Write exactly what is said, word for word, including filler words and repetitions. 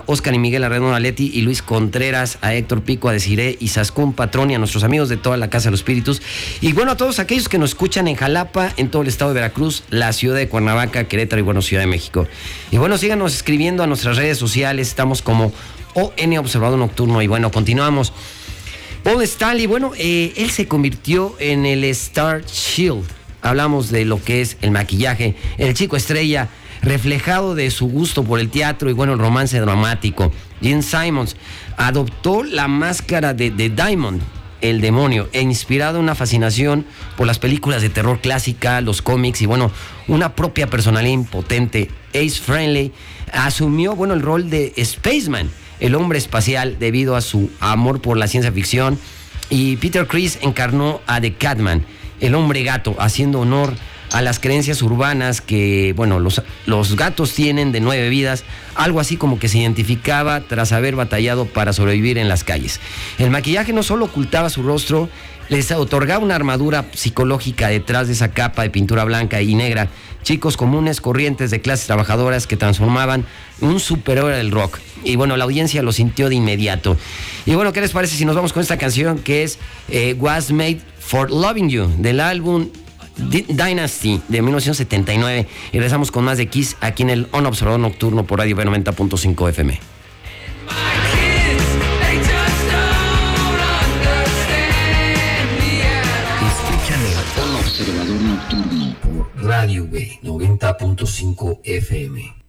Oscar y Miguel Arredondo Aletti y Luis Contreras, a Héctor Pico, a Desiree y Sascún Patrón y a nuestros amigos de toda la Casa de los Espíritus. Y bueno, a todos aquellos que nos escuchan en Jalapa, en todo el estado de Veracruz, la ciudad de Cuernavaca, Querétaro y bueno, Ciudad de México. Y bueno, síganos escribiendo a nuestras redes sociales, estamos como O N Observador Nocturno. Y bueno, continuamos. Paul Stanley, bueno, eh, él se convirtió en el Star Shield. Hablamos de lo que es el maquillaje, el chico estrella, reflejado de su gusto por el teatro y bueno, el romance dramático. Gene Simmons adoptó la máscara de, de Diamond, el demonio, e inspirado en una fascinación por las películas de terror clásica, los cómics y bueno, una propia personalidad impotente. Ace Frehley asumió, bueno, el rol de Spaceman, el hombre espacial, debido a su amor por la ciencia ficción, y Peter Criss encarnó a The Catman, el hombre gato, haciendo honor a las creencias urbanas que, bueno, los, los gatos tienen de nueve vidas, algo así como que se identificaba tras haber batallado para sobrevivir en las calles. El maquillaje no solo ocultaba su rostro, les otorgaba una armadura psicológica detrás de esa capa de pintura blanca y negra. Chicos comunes, corrientes de clases trabajadoras que transformaban un superhéroe del rock. Y bueno, la audiencia lo sintió de inmediato. Y bueno, ¿qué les parece si nos vamos con esta canción que es eh, Was Made for Loving You, del álbum D- Dynasty de mil novecientos setenta y nueve? Y regresamos con más de Kiss aquí en el On Observador Nocturno por Radio B noventa punto cinco F M. Escuchan el On Observador Nocturno por Radio B noventa punto cinco F M.